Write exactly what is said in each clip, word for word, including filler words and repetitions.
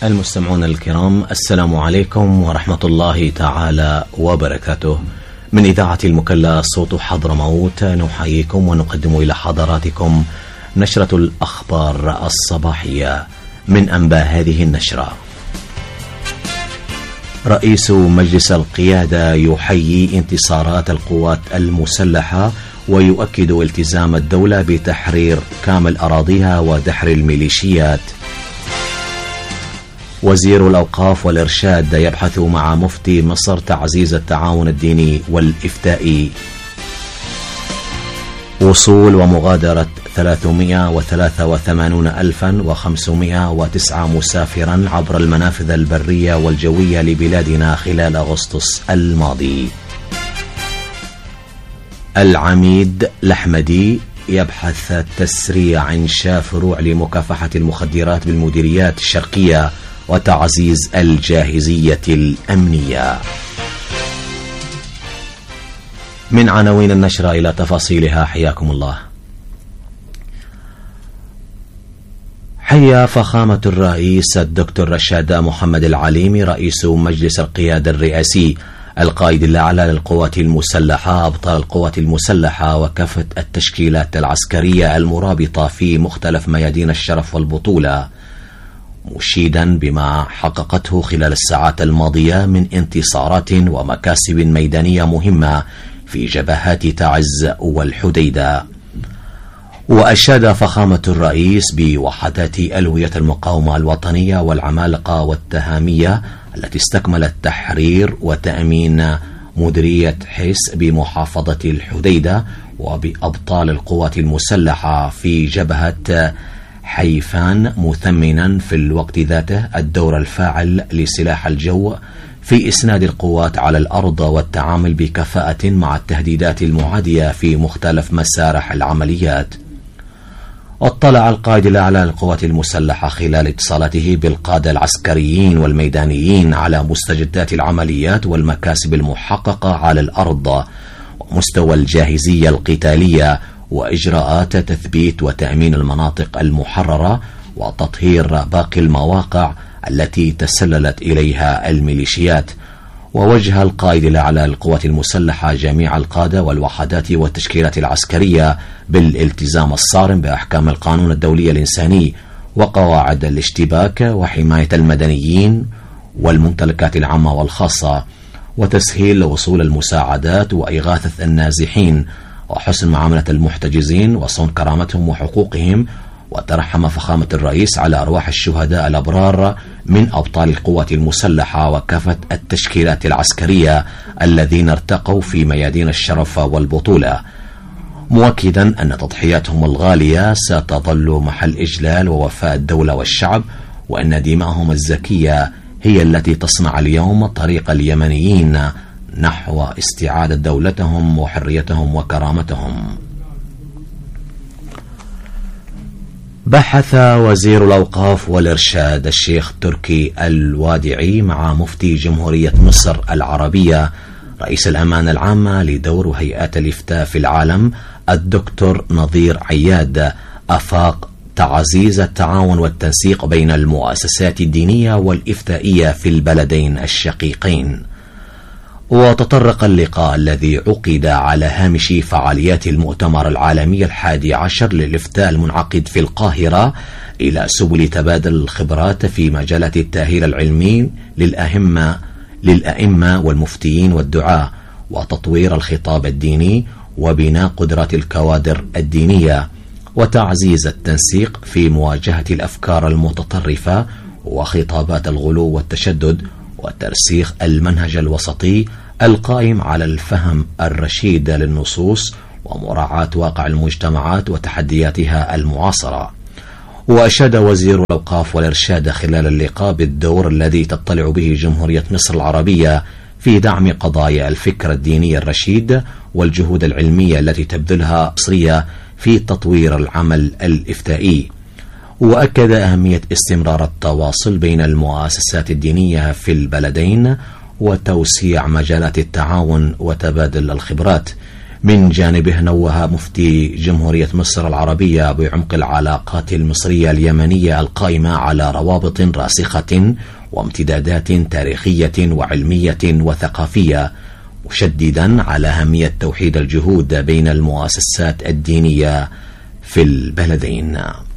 المستمعون الكرام، السلام عليكم ورحمة الله تعالى وبركاته. من إذاعة المكلا صوت حضرموت نحييكم ونقدم إلى حضراتكم نشرة الأخبار الصباحية. من أنباء هذه النشرة: رئيس مجلس القيادة يحيي انتصارات القوات المسلحة ويؤكد التزام الدولة بتحرير كامل أراضيها ودحر الميليشيات. وزير الأوقاف والإرشاد يبحث مع مفتي مصر تعزيز التعاون الديني والإفتائي. وصول ومغادرة ثلاثمائة وثلاثة وثمانين ألفا وخمسمائة وتسعة مسافرا عبر المنافذ البرية والجوية لبلادنا خلال أغسطس الماضي. العميد الأحمدي يبحث تسريع إنشاء فروع لمكافحة المخدرات بالمديريات الشرقية وتعزيز الجاهزية الأمنية. من عناوين النشرة إلى تفاصيلها، حياكم الله. حيا فخامة الرئيس الدكتور رشاد محمد العليمي رئيس مجلس القيادة الرئاسي القائد الأعلى للقوات المسلحة أبطال القوات المسلحة وكافة التشكيلات العسكرية المرابطة في مختلف ميادين الشرف والبطولة، مشيدا بما حققته خلال الساعات الماضية من انتصارات ومكاسب ميدانية مهمة في جبهات تعز والحديدة. وأشاد فخامة الرئيس بوحدات ألوية المقاومة الوطنية والعمالقة والتهامية التي استكملت تحرير وتأمين مديرية حس بمحافظة الحديدة وبأبطال القوات المسلحة في جبهة حيفان، مثمنا في الوقت ذاته الدور الفاعل لسلاح الجو في إسناد القوات على الأرض والتعامل بكفاءة مع التهديدات المعادية في مختلف مسارح العمليات. واطلع القائد الأعلى للقوات المسلحة خلال اتصالاته بالقادة العسكريين والميدانيين على مستجدات العمليات والمكاسب المحققة على الأرض ومستوى الجاهزية القتالية وإجراءات تثبيت وتأمين المناطق المحررة وتطهير باقي المواقع التي تسللت إليها الميليشيات. ووجه القائد الأعلى للقوات المسلحة جميع القادة والوحدات والتشكيلات العسكرية بالالتزام الصارم بأحكام القانون الدولي الإنساني وقواعد الاشتباك وحماية المدنيين والممتلكات العامة والخاصة، وتسهيل وصول المساعدات وإغاثة النازحين وحسن معاملة المحتجزين وصون كرامتهم وحقوقهم. وترحم فخامة الرئيس على أرواح الشهداء الأبرار من أبطال القوات المسلحة وكافة التشكيلات العسكرية الذين ارتقوا في ميادين الشرف والبطولة، مؤكدا أن تضحياتهم الغالية ستظل محل إجلال ووفاء الدولة والشعب، وأن دماءهم الزكية هي التي تصنع اليوم طريق اليمنيين نحو استعادة دولتهم وحريتهم وكرامتهم. بحث وزير الأوقاف والإرشاد الشيخ تركي الوادعي مع مفتي جمهورية مصر العربية رئيس الأمانة العامة لدور هيئات الإفتاء في العالم الدكتور نظير عياد آفاق تعزيز التعاون والتنسيق بين المؤسسات الدينية والإفتائية في البلدين الشقيقين. وتطرق اللقاء الذي عقد على هامش فعاليات المؤتمر العالمي الحادي عشر للإفتاء المنعقد في القاهرة إلى سبل تبادل الخبرات في مجالات التأهيل العلمي للأئمة للأئمة والمفتيين والدعاة وتطوير الخطاب الديني وبناء قدرات الكوادر الدينية وتعزيز التنسيق في مواجهة الأفكار المتطرفة وخطابات الغلو والتشدد وترسيخ المنهج الوسطي القائم على الفهم الرشيد للنصوص ومراعاة واقع المجتمعات وتحدياتها المعاصرة. وأشاد وزير الأوقاف والإرشاد خلال اللقاء بالدور الذي تطلع به جمهورية مصر العربية في دعم قضايا الفكر الديني الرشيد والجهود العلمية التي تبذلها مصرية في تطوير العمل الإفتائي. وأكد أهمية استمرار التواصل بين المؤسسات الدينية في البلدين وتوسيع مجالات التعاون وتبادل الخبرات، من جانبه نوه مفتي جمهورية مصر العربية بعمق العلاقات المصرية اليمنية القائمة على روابط راسخة وامتدادات تاريخية وعلمية وثقافية، مشددا على أهمية توحيد الجهود بين المؤسسات الدينية في البلدين.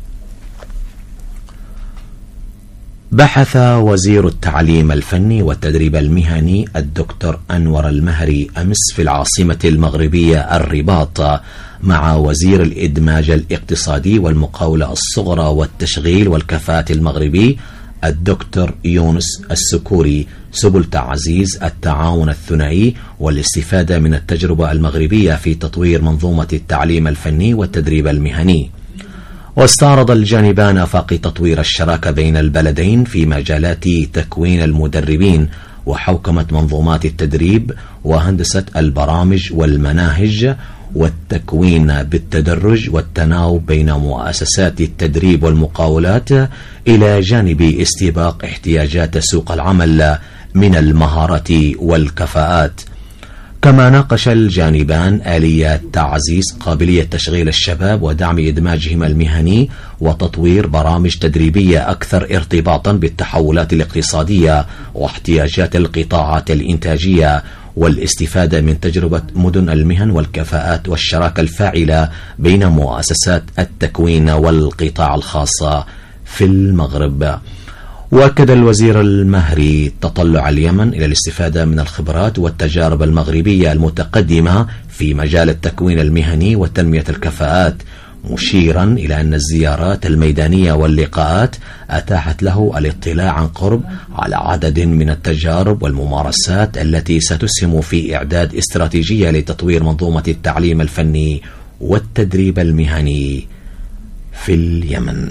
بحث وزير التعليم الفني والتدريب المهني الدكتور أنور المهري أمس في العاصمة المغربية الرباط مع وزير الإدماج الاقتصادي والمقاولة الصغرى والتشغيل والكفاءة المغربي الدكتور يونس السكوري سبل تعزيز التعاون الثنائي والاستفادة من التجربة المغربية في تطوير منظومة التعليم الفني والتدريب المهني. واستعرض الجانبان آفاق تطوير الشراكة بين البلدين في مجالات تكوين المدربين وحوكمة منظومات التدريب وهندسة البرامج والمناهج والتكوين بالتدرج والتناوب بين مؤسسات التدريب والمقاولات إلى جانب استباق احتياجات سوق العمل من المهارات والكفاءات. كما ناقش الجانبان آليات تعزيز قابلية تشغيل الشباب ودعم إدماجهم المهني وتطوير برامج تدريبية أكثر ارتباطا بالتحولات الاقتصادية واحتياجات القطاعات الإنتاجية، والاستفادة من تجربة مدن المهن والكفاءات والشراكة الفاعلة بين مؤسسات التكوين والقطاع الخاص في المغرب. وأكد الوزير المهري تطلع اليمن إلى الاستفادة من الخبرات والتجارب المغربية المتقدمة في مجال التكوين المهني وتنمية الكفاءات، مشيرا إلى أن الزيارات الميدانية واللقاءات أتاحت له الاطلاع عن قرب على عدد من التجارب والممارسات التي ستسهم في إعداد استراتيجية لتطوير منظومة التعليم الفني والتدريب المهني في اليمن.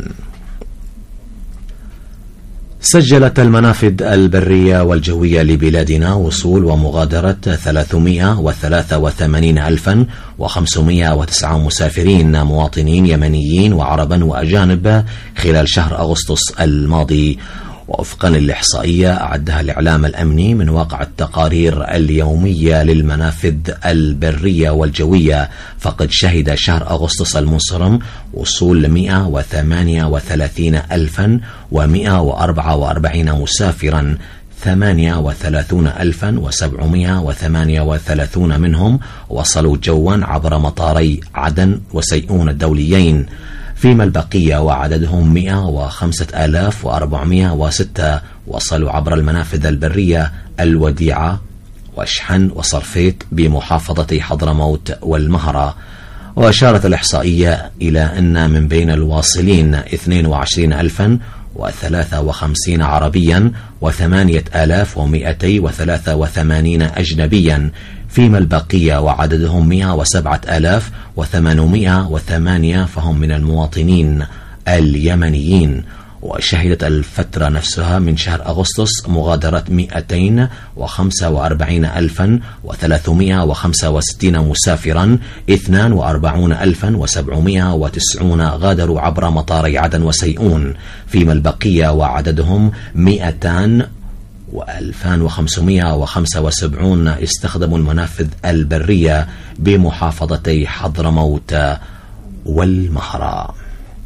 سجلت المنافذ البرية والجوية لبلادنا وصول ومغادرة ثلاثمائة وثلاثة وثمانين ألفا وخمسمائة وتسعة مسافرين مواطنين يمنيين وعربا وأجانب خلال شهر أغسطس الماضي. ووفقا للإحصائية أعدها الإعلام الأمني من واقع التقارير اليومية للمنافذ البرية والجوية، فقد شهد شهر أغسطس المنصرم وصول مائة وثمانية وثلاثين ألفا ومائة وأربعة وأربعين مسافرا، ثمانية وثلاثين ألفا وسبعمائة وثمانية وثلاثين منهم وصلوا جوا عبر مطاري عدن وسيئون الدوليين، فيما البقية وعددهم مائة وخمسة آلاف وأربعمائة وستة وصلوا عبر المنافذ البرية الوديعة وشحن وصرفيت بمحافظة حضرموت والمهرة. وأشارت الإحصائية إلى أن من بين الواصلين اثنين وعشرين ألفا وثلاثة وخمسين عربيا وثمانية آلاف ومائتي وثلاثة وثمانين أجنبيا، فيما البقية وعددهم مائة وسبعة آلاف وثمانمائة وثمانية فهم من المواطنين اليمنيين. وشهدت الفترة نفسها من شهر أغسطس مغادرة مائتين وخمسة وأربعين ألفا وثلاثمائة وخمسة وستين مسافرا، اثنين وأربعين ألفا وسبعمائة وتسعين غادروا عبر مطاري عدن وسيئون، فيما البقية وعددهم مائتان وألفان وخمسمائة وخمسة وسبعين استخدموا المنافذ البرية بمحافظتي حضرموت والمهرة.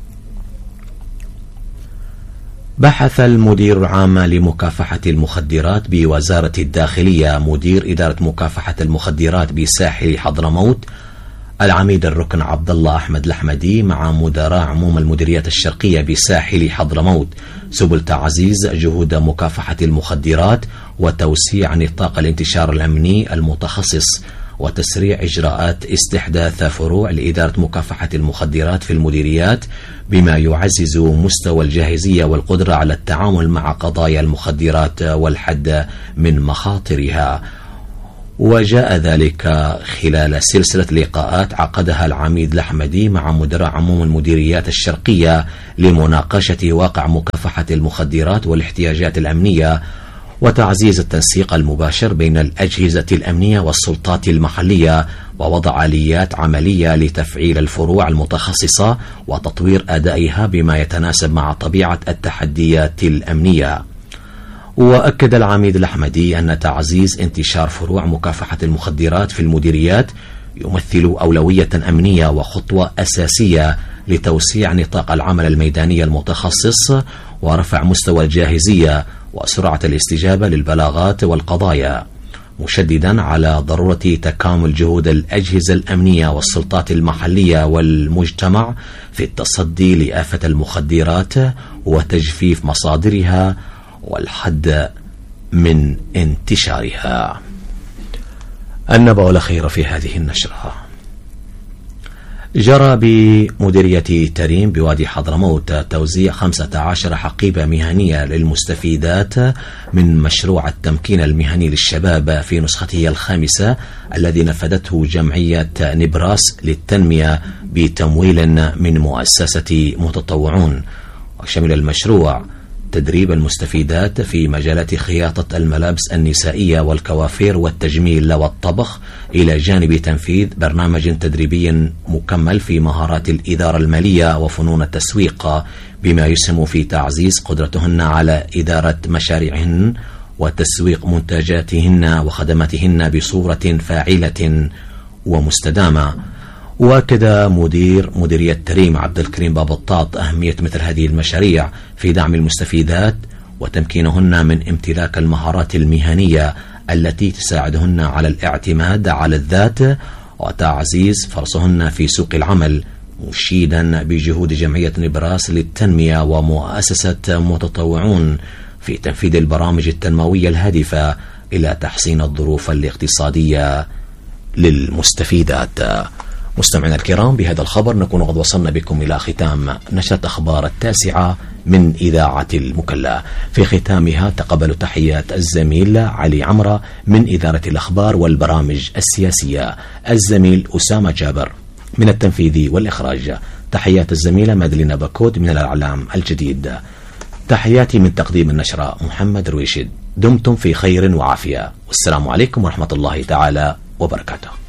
بحث المدير العام لمكافحة المخدرات بوزارة الداخلية مدير إدارة مكافحة المخدرات بساحل حضرموت العميد الركن عبد الله أحمد الأحمدي مع مدراء عموم المديريات الشرقية بساحل حضرموت سبل تعزيز جهود مكافحة المخدرات وتوسيع نطاق الانتشار الأمني المتخصص وتسريع إجراءات استحداث فروع لإدارة مكافحة المخدرات في المديريات بما يعزز مستوى الجاهزية والقدرة على التعامل مع قضايا المخدرات والحد من مخاطرها. وجاء ذلك خلال سلسلة لقاءات عقدها العميد الأحمدي مع مدراء عموم المديريات الشرقية لمناقشة واقع مكافحة المخدرات والاحتياجات الأمنية وتعزيز التنسيق المباشر بين الأجهزة الأمنية والسلطات المحلية ووضع آليات عملية لتفعيل الفروع المتخصصة وتطوير أدائها بما يتناسب مع طبيعة التحديات الأمنية. وأكد العميد الأحمدي أن تعزيز انتشار فروع مكافحة المخدرات في المديريات يمثل أولوية أمنية وخطوة أساسية لتوسيع نطاق العمل الميداني المتخصص ورفع مستوى الجاهزية وسرعة الاستجابة للبلاغات والقضايا، مشددا على ضرورة تكامل جهود الأجهزة الأمنية والسلطات المحلية والمجتمع في التصدي لآفة المخدرات وتجفيف مصادرها والحد من انتشارها. النبأ الأخير في هذه النشرة: جرى بمديرية تريم بوادي حضرموت توزيع خمسة عشر حقيبة مهنية للمستفيدات من مشروع التمكين المهني للشباب في نسخته الخامسة الذي نفذته جمعية نبراس للتنمية بتمويل من مؤسسة متطوعون. وشمل المشروع تدريب المستفيدات في مجالات خياطة الملابس النسائية والكوافير والتجميل والطبخ، إلى جانب تنفيذ برنامج تدريبي مكمل في مهارات الإدارة المالية وفنون التسويق، بما يسهم في تعزيز قدرتهن على إدارة مشاريعهن وتسويق منتجاتهن وخدماتهن بصورة فاعلة ومستدامة. وأكد مدير مديرية تريم عبد الكريم بابطاط أهمية مثل هذه المشاريع في دعم المستفيدات وتمكينهن من امتلاك المهارات المهنية التي تساعدهن على الاعتماد على الذات وتعزيز فرصهن في سوق العمل، مشيدا بجهود جمعية نبراس للتنمية ومؤسسة متطوعون في تنفيذ البرامج التنموية الهادفة إلى تحسين الظروف الاقتصادية للمستفيدات. مستمعينا الكرام، بهذا الخبر نكون قد وصلنا بكم إلى ختام نشرة أخبار التاسعة من إذاعة المكلا. في ختامها تقبلوا تحيات الزميل علي عمرة من إدارة الأخبار والبرامج السياسية، الزميل أسامة جابر من التنفيذ والإخراج، تحيات الزميلة مادلين باكود من الإعلام الجديد، تحياتي من تقديم النشرة محمد رويشد. دمتم في خير وعافية، والسلام عليكم ورحمة الله تعالى وبركاته.